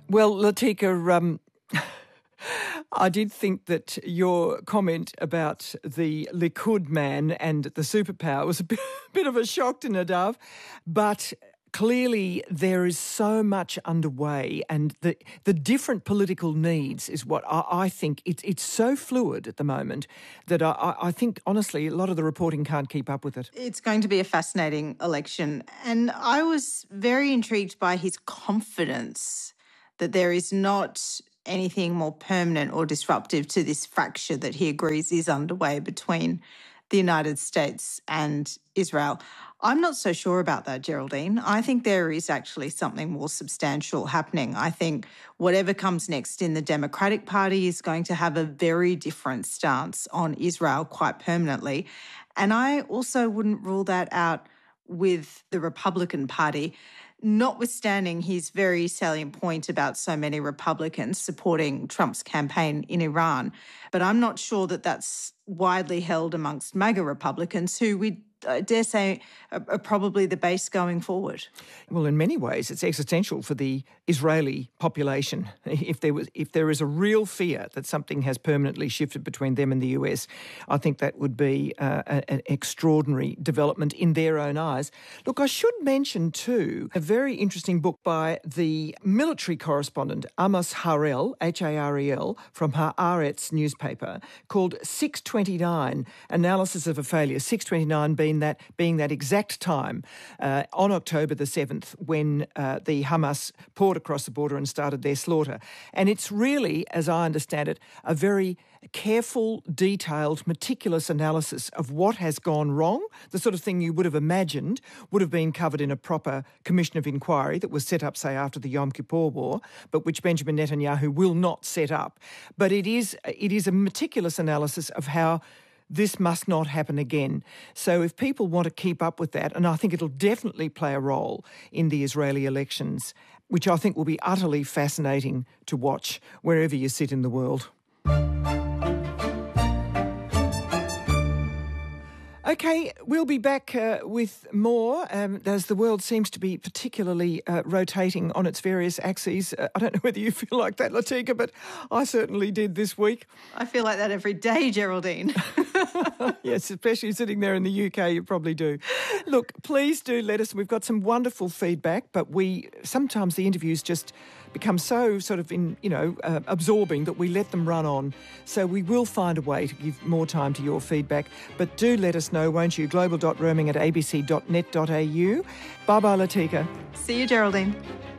Well, Latika, I did think that your comment about the Likud man and the superpower was a bit of a shock to Nadav, but clearly there is so much underway, and the different political needs is what I think. It's so fluid at the moment that I think, honestly, a lot of the reporting can't keep up with it. It's going to be a fascinating election, and I was very intrigued by his confidence that there is not anything more permanent or disruptive to this fracture that he agrees is underway between the United States and Israel. I'm not so sure about that, Geraldine. I think there is actually something more substantial happening. I think whatever comes next in the Democratic Party is going to have a very different stance on Israel quite permanently. And I also wouldn't rule that out with the Republican Party, notwithstanding his very salient point about so many Republicans supporting Trump's campaign in Iran. But I'm not sure that that's widely held amongst MAGA Republicans, who I dare say are probably the base going forward. Well, in many ways, it's existential for the Israeli population. If there is a real fear that something has permanently shifted between them and the US, I think that would be an extraordinary development in their own eyes. Look, I should mention too a very interesting book by the military correspondent Amos Harel, Harel, from Haaretz newspaper, called 629, Analysis of a Failure. 629 being that exact time on October the 7th when the Hamas poured across the border and started their slaughter. And it's really, as I understand it, a very careful, detailed, meticulous analysis of what has gone wrong, the sort of thing you would have imagined would have been covered in a proper commission of inquiry that was set up, say, after the Yom Kippur War, but which Benjamin Netanyahu will not set up. But it is a meticulous analysis of how this must not happen again. So if people want to keep up with that, and I think it'll definitely play a role in the Israeli elections, which I think will be utterly fascinating to watch wherever you sit in the world. Okay, we'll be back with more as the world seems to be particularly rotating on its various axes. I don't know whether you feel like that, Latika, but I certainly did this week. I feel like that every day, Geraldine. Yes, especially sitting there in the UK, you probably do. Look, please do let us. We've got some wonderful feedback, but sometimes the interviews just become so sort of absorbing that we let them run on. So we will find a way to give more time to your feedback. But do let us know, won't you? global.roaming@abc.net.au. Bye-bye, Latika. See you, Geraldine.